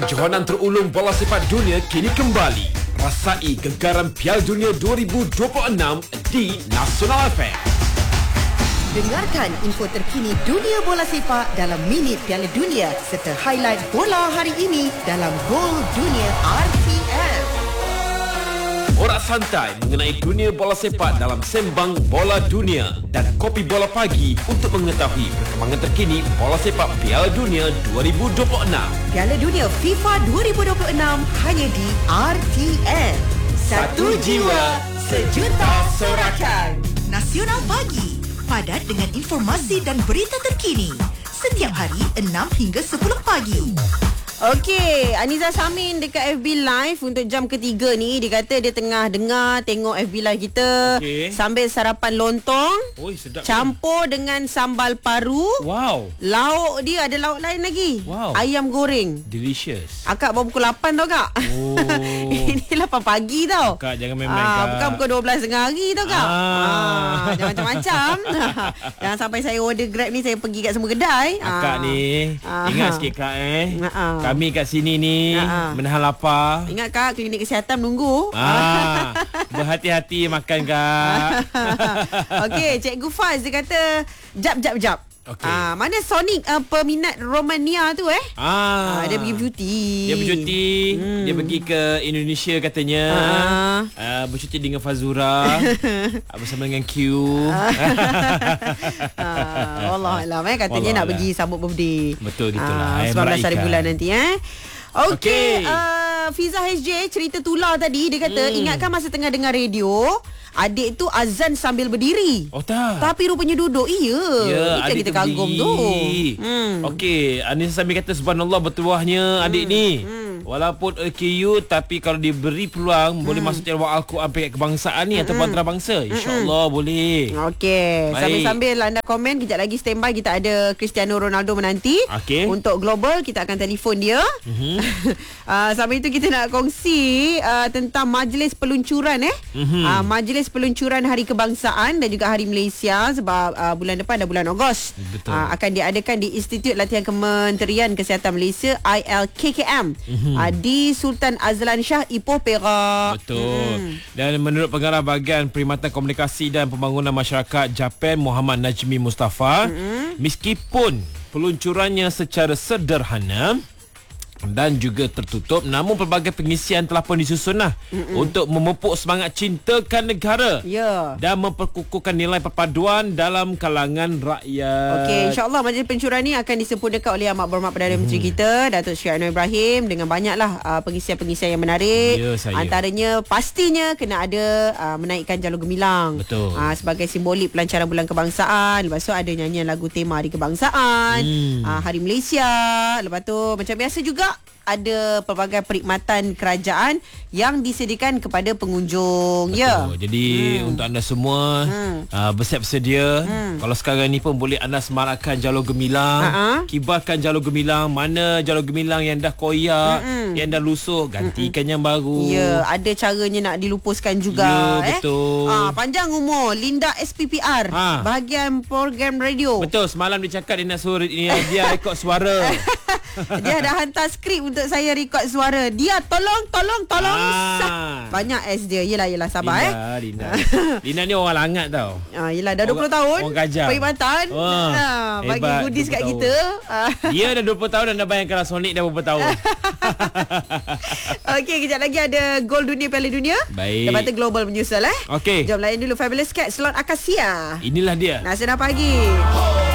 Kejohanan terulung bola sepak dunia kini kembali. Rasai gegaran Piala Dunia 2026 di Nasional FM. Dengarkan info terkini dunia bola sepak dalam Minit Piala Dunia serta highlight bola hari ini dalam Gol Dunia RTM. Borak santai mengenai dunia bola sepak dalam Sembang Bola Dunia dan Kopi Bola Pagi untuk mengetahui perkembangan terkini bola sepak Piala Dunia 2026. Piala Dunia FIFA 2026 hanya di RTM. Satu jiwa, sejuta sorakan. Nasional Pagi, padat dengan informasi dan berita terkini. Setiap hari 6 hingga 10 pagi. Okey, Aniza Samin dekat FB Live untuk jam ketiga ni. Dia kata dia tengah dengar, tengok FB Live kita sambil sarapan lontong. Oi, sedap. Campur dengan sambal paru. Wow. Lauk dia ada lauk lain lagi. Wow. Ayam goreng. Delicious. Akak baru pukul 8 tau kak. Oh. Ini 8 pagi tau. Kak jangan main-main kak. Bukan pukul 12 tengah hari tau kak. Jangan macam-macam. Jangan sampai saya order Grab ni saya pergi kat semua kedai. Akak ni ingat sikit kak Kami kat sini ni menahan lapar. Ingat kak, klinik kesihatan menunggu. Berhati-hati makan kak. Okey, Cikgu Faz dia kata jap. Okey. Mana Sonic peminat Romania tu dia pergi bercuti. Dia pergi ke Indonesia katanya. Bercuti dengan Fazura bersama dengan Q. Wallahualam katanya nak pergi sambut birthday. Betul itulah. 19 hari bulan nanti Okey, Fiza HJ cerita tular tadi. Dia kata ingatkan masa tengah dengar radio, adik tu azan sambil berdiri. Oh tak. Tapi rupanya duduk. Ya, itu kita kagum tu. Okey, Anissa Sami kata subhanallah bertuahnya adik ni. Walaupun AKU tapi kalau diberi peluang boleh masuk tilawah Al-Quran peringkat kebangsaan ni ataupun antarabangsa, insya-Allah boleh. Okey, sambil-sambil anda komen, kejap lagi standby kita ada Cristiano Ronaldo menanti. Untuk global kita akan telefon dia. Sambil itu kita nak kongsi tentang majlis peluncuran majlis peluncuran Hari Kebangsaan dan juga Hari Malaysia sebab bulan depan dah bulan Ogos. Akan diadakan di Institut Latihan Kementerian Kesihatan Malaysia ILKKM di Sultan Azlan Shah, Ipoh, Perak. Betul. Dan menurut pengarah bahagian Perkhidmatan Komunikasi dan Pembangunan Masyarakat Japan Muhammad Najmi Mustafa, meskipun peluncurannya secara sederhana dan juga tertutup, namun pelbagai pengisian telah pun disusun untuk memupuk semangat cintakan negara dan memperkukuhkan nilai perpaduan dalam kalangan rakyat. Okey, insya-Allah majlis peluncuran ni akan disempurnakan oleh Amat Berhormat Perdana Menteri kita Datuk Seri Anwar Ibrahim dengan banyaklah pengisian-pengisian yang menarik. Antaranya pastinya kena ada menaikkan jalur gemilang. Betul. Sebagai simbolik pelancaran bulan kebangsaan. Lepas tu ada nyanyian lagu tema Hari Kebangsaan, Hari Malaysia. Lepas tu macam biasa juga ada pelbagai perkhidmatan kerajaan yang disediakan kepada pengunjung. Betul. Jadi untuk anda semua bersiap sedia. Kalau sekarang ni pun boleh anda semarakkan jalur gemilang, kibarkan jalur gemilang. Mana jalur gemilang yang dah koyak, yang dah lusuh, gantikan yang baru. Ya, ada caranya nak dilupuskan juga. Betul. Panjang umur Linda SPPR, bahagian program radio. Betul, semalam dia cakap dia nak suruh dia rekod suara. Dia dah hantar skrip untuk saya rekod suara. Dia tolong banyak S dia. Yelah sabar Lina ni orang langat tau. Yelah dah 20 tahun orang gajah. perkhidmatan. Bagi goodies kat kita. Dia dah 20 tahun dan dah bayangkan Sonic dah berapa tahun. Okey, kejap lagi ada Gol Dunia Piala Dunia. Baik. Lepas tu global menyusul Okey. Jom layan dulu Fabulous Cat Slot Akasia. Inilah dia Nasional Pagi.